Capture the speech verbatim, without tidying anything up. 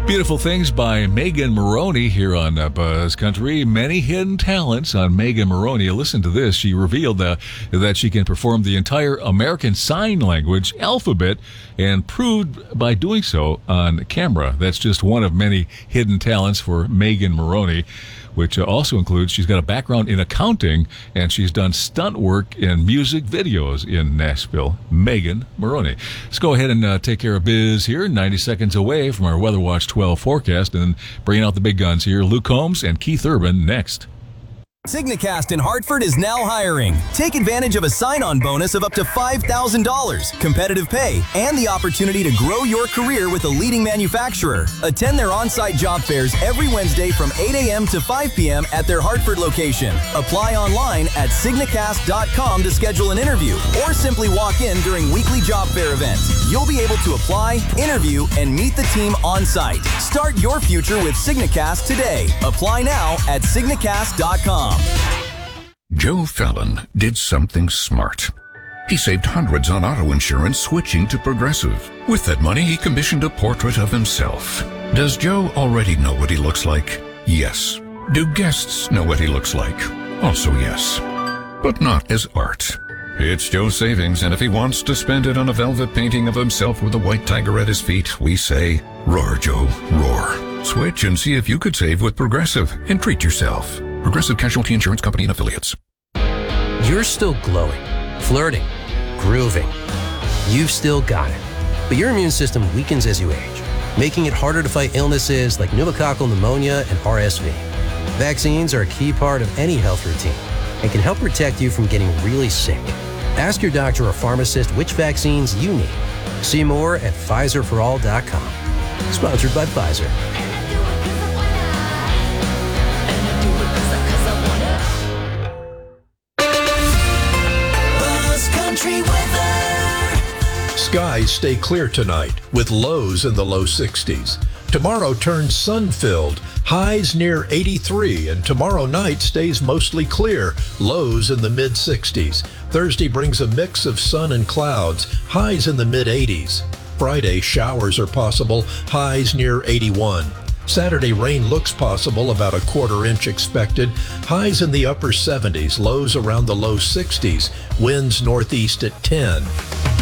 Beautiful Things by Megan Moroney here on uh, Buzz Country. Many hidden talents on Megan Moroney. Listen to this. She revealed uh, that she can perform the entire American Sign Language alphabet and proved by doing so on camera. That's just one of many hidden talents for Megan Moroney, which uh, also includes she's got a background in accounting and she's done stunt work in music videos in Nashville. Megan Moroney. Let's go ahead and uh, take care of biz here, ninety seconds away from our Weather Watch twelve forecast, and bringing out the big guns here, Luke Combs and Keith Urban next. Signacast in Hartford is now hiring. Take advantage of a sign-on bonus of up to five thousand dollars, competitive pay, and the opportunity to grow your career with a leading manufacturer. Attend their on-site job fairs every Wednesday from eight a.m. to five p.m. at their Hartford location. Apply online at signacast dot com to schedule an interview, or simply walk in during weekly job fair events. You'll be able to apply, interview, and meet the team on-site. Start your future with Signacast today. Apply now at signacast dot com. Joe Fallon did something smart. He saved hundreds on auto insurance switching to Progressive. With that money, he commissioned a portrait of himself. Does Joe already know what he looks like? Yes. Do guests know what he looks like? Also yes. But not as art. It's Joe's savings, and if he wants to spend it on a velvet painting of himself with a white tiger at his feet, we say, roar, Joe, roar. Switch and see if you could save with Progressive and treat yourself. Progressive Casualty Insurance Company and Affiliates. You're still glowing, flirting, grooving. You've still got it. But your immune system weakens as you age, making it harder to fight illnesses like pneumococcal pneumonia and R S V. Vaccines are a key part of any health routine and can help protect you from getting really sick. Ask your doctor or pharmacist which vaccines you need. See more at Pfizer for all dot com. Sponsored by Pfizer. Skies stay clear tonight with lows in the low sixties. Tomorrow turns sun-filled, highs near eighty-three, and tomorrow night stays mostly clear, lows in the mid-sixties. Thursday brings a mix of sun and clouds, highs in the mid-eighties. Friday, showers are possible, highs near eighty-one. Saturday, rain looks possible, about a quarter inch expected, highs in the upper seventies, lows around the low sixties, winds northeast at ten.